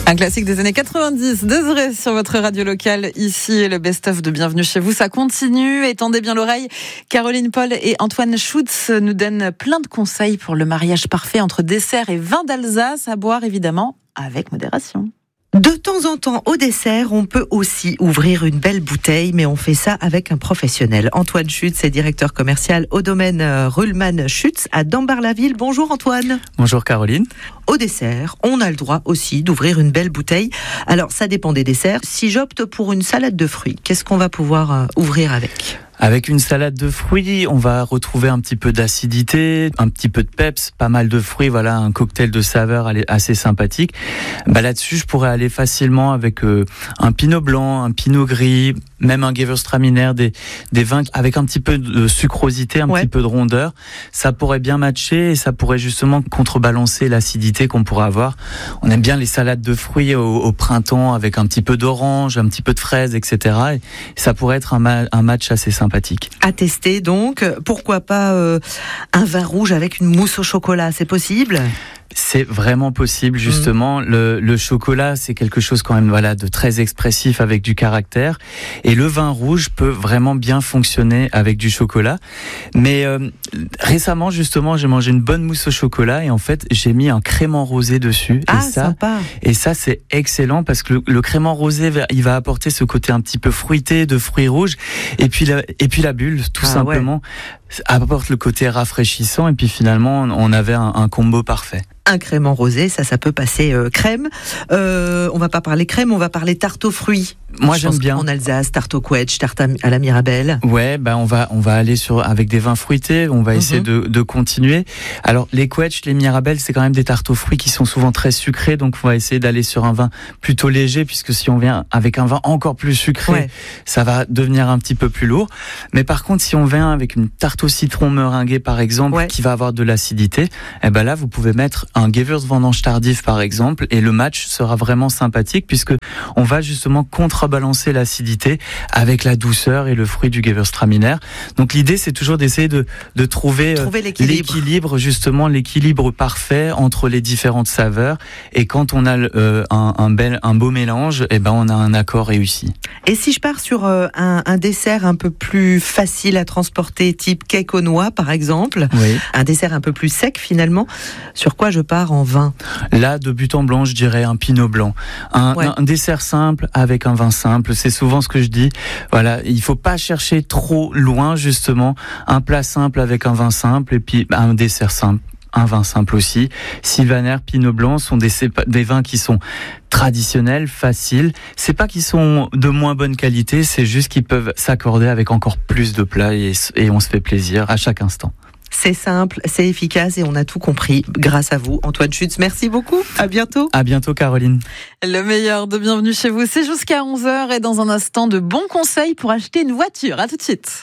Un classique des années 90, Désiré sur votre radio locale. Ici, le best-of de Bienvenue chez vous, ça continue. Étendez bien l'oreille. Caroline Paul et Antoine Schutz nous donnent plein de conseils pour le mariage parfait entre dessert et vin d'Alsace, à boire évidemment avec modération. De temps en temps, au dessert, on peut aussi ouvrir une belle bouteille, mais on fait ça avec un professionnel. Antoine Schutz est directeur commercial au domaine Ruhlmann Schutz à Dambar-la-Ville. Bonjour Antoine. Bonjour Caroline. Au dessert, on a le droit aussi d'ouvrir une belle bouteille. Alors, ça dépend des desserts. Si j'opte pour une salade de fruits, qu'est-ce qu'on va pouvoir ouvrir avec ? Avec une salade de fruits, on va retrouver un petit peu d'acidité, un petit peu de peps, pas mal de fruits, voilà, un cocktail de saveurs assez sympathique. Là-dessus, je pourrais aller facilement avec un pinot blanc, un pinot gris, même un Gewürztraminer, des vins avec un petit peu de sucrosité, un petit peu de rondeur. Ça pourrait bien matcher et ça pourrait justement contrebalancer l'acidité qu'on pourrait avoir. On aime bien les salades de fruits au printemps avec un petit peu d'orange, un petit peu de fraise, etc. Et ça pourrait être un match assez sympathique. À tester donc, pourquoi pas un vin rouge avec une mousse au chocolat, c'est possible ? C'est vraiment possible, justement. Le chocolat, c'est quelque chose quand même, voilà, de très expressif avec du caractère. Et le vin rouge peut vraiment bien fonctionner avec du chocolat. Mais récemment, justement, j'ai mangé une bonne mousse au chocolat et en fait, j'ai mis un crément rosé dessus. Ah, sympa. Et ça, c'est excellent parce que le crément rosé, il va apporter ce côté un petit peu fruité de fruits rouges. Et puis la bulle, tout simplement, apporte le côté rafraîchissant. Et puis finalement, on avait un combo parfait. Un crément rosé, ça peut passer crème. On va pas parler crème, on va parler tarte aux fruits. Moi, j'aime bien. En Alsace, tarte au quetch, tarte à la mirabelle. Ouais, on va aller avec des vins fruités. On va essayer de continuer. Alors, les quetch, les mirabelles, c'est quand même des tartes aux fruits qui sont souvent très sucrées. Donc, on va essayer d'aller sur un vin plutôt léger, puisque si on vient avec un vin encore plus sucré, ça va devenir un petit peu plus lourd. Mais par contre, si on vient avec une tarte au citron meringuée, par exemple, qui va avoir de l'acidité, là, vous pouvez mettre un Gewürzvendange tardif, par exemple, et le match sera vraiment sympathique puisque on va justement contrebalancer l'acidité avec la douceur et le fruit du Gewürztraminer. Donc l'idée, c'est toujours d'essayer de trouver l'équilibre, justement l'équilibre parfait entre les différentes saveurs. Et quand on a un beau mélange, on a un accord réussi. Et si je pars sur un dessert un peu plus facile à transporter, type cake aux noix, par exemple, un dessert un peu plus sec finalement, sur quoi je pars en vin? Là, de but en blanc, je dirais un pinot blanc. Un dessert simple avec un vin simple. C'est souvent ce que je dis. Voilà, il faut pas chercher trop loin, justement. Un plat simple avec un vin simple et puis un dessert simple. Un vin simple aussi. Sylvaner, Pinot Blanc sont des vins qui sont traditionnels, faciles. C'est pas qu'ils sont de moins bonne qualité, c'est juste qu'ils peuvent s'accorder avec encore plus de plats et on se fait plaisir à chaque instant. C'est simple, c'est efficace et on a tout compris grâce à vous. Antoine Schutz, merci beaucoup. À bientôt. À bientôt, Caroline. Le meilleur de Bienvenue chez vous, c'est jusqu'à 11h et dans un instant de bons conseils pour acheter une voiture. À tout de suite.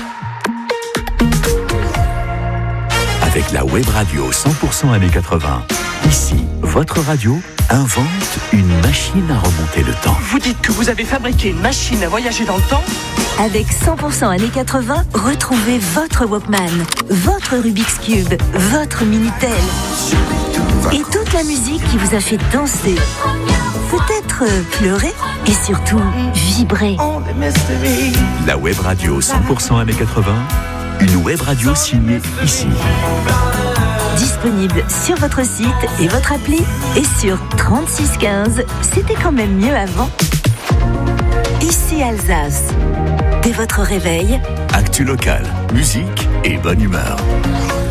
Avec la web radio 100% années 80. Ici, votre radio invente une machine à remonter le temps. Vous dites que vous avez fabriqué une machine à voyager dans le temps ? Avec 100% années 80, retrouvez votre Walkman, votre Rubik's Cube, votre Minitel. Et toute la musique qui vous a fait danser, peut-être pleurer et surtout vibrer. La web radio 100% années 80. Une web radio signée ici. Disponible sur votre site et votre appli et sur 3615. C'était quand même mieux avant. Ici Alsace. Dès votre réveil, Actu local, musique et bonne humeur.